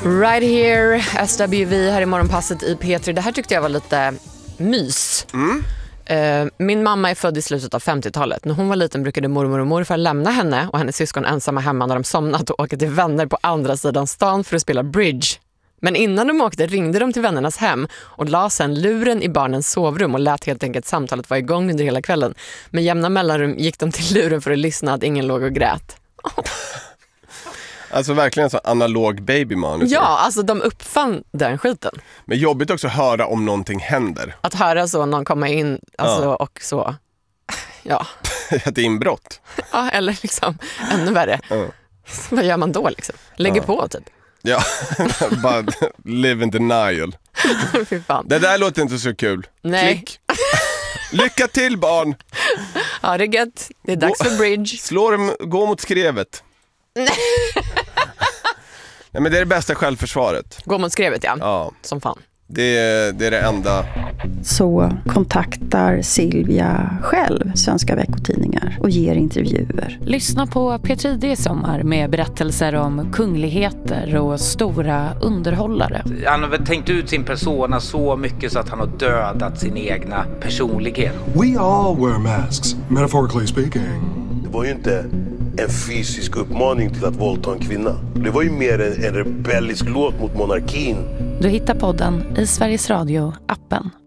Right here, SWV här i morgonpasset i P3. Det här tyckte jag var lite mys. Min mamma är född i slutet av 50-talet. När hon var liten brukade mormor och morfar lämna henne och hennes syskon ensamma hemma när de somnat och åka till vänner på andra sidan stan för att spela bridge. Men innan de åkte ringde de till vännernas hem och la sen luren i barnens sovrum och lät helt enkelt samtalet vara igång under hela kvällen. Med jämna mellanrum gick de till luren för att lyssna att ingen låg och grät. Alltså verkligen så analog babymanus. Ja, alltså de uppfann den skiten. Men jobbigt också att höra om någonting händer. Att höra så någon komma in alltså, och så, ja. Att det är inbrott. Ja, eller liksom ännu värre. Vad gör man då liksom? Lägger på typ. Ja, bara live in denial. Fy fan. Det där låter inte så kul. Nej. Klick. Lycka till barn. Ja, det är gött. Det är dags för bridge. Slå dem, gå mot skrevet. Nej, men det är det bästa självförsvaret. Gå mot skrevet, ja. Som fan. Det är det enda. Så kontaktar Silvia själv Svenska veckotidningar och ger intervjuer. Lyssna på P3 i sommar med berättelser om kungligheter och stora underhållare. Han har väl tänkt ut sin persona så mycket så att han har dödat sin egna personlighet. We all wear masks, metaphorically speaking. Det var ju inte en fysisk uppmaning till att våldta en kvinna. Det var ju mer en rebellisk låt mot monarkin. Du hittar podden i Sveriges Radio-appen.